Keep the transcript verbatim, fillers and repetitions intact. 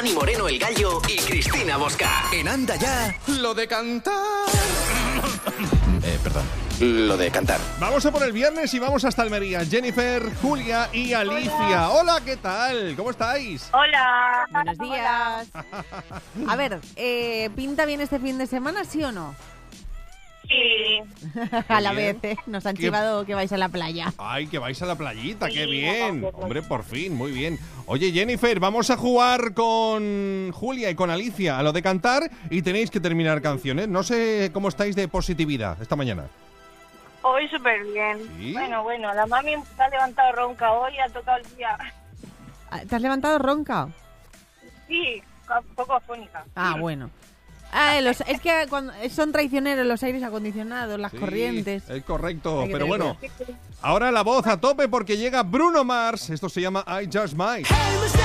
Dani Moreno el Gallo y Cristina Bosca. En Anda Ya, lo de cantar. eh, perdón. Lo de cantar. Vamos a por el viernes y vamos hasta Almería. Jennifer, Julia y Alicia. Hola, Hola ¿qué tal? ¿Cómo estáis? Hola. Buenos días. A ver, eh, ¿pinta bien este fin de semana, sí o no? Sí. A la bien. vez, ¿eh? Nos han ¿Qué? chivado que vais a la playa. Ay, que vais a la playita, Sí, qué bien. vamos, vamos. Hombre, por fin, muy bien. Oye, Jennifer, vamos a jugar con Julia y con Alicia a lo de cantar y tenéis que terminar canciones. No sé cómo estáis de positividad esta mañana. Hoy súper bien. ¿Sí? Bueno, bueno, la mami se ha levantado ronca hoy, ha tocado el día. ¿Te has levantado ronca? Sí, un poco afónica. Ah, bueno. Ah, los- es que cuando son traicioneros los aires acondicionados, las Sí, corrientes. Es correcto, Hay que pero tener bueno, ahora la voz a tope porque llega Bruno Mars. Esto se llama I Just Might.